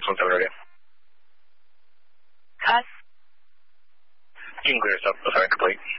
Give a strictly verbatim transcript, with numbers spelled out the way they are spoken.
one seven radio. Us. You can clear yourself. Oh, sorry, complete.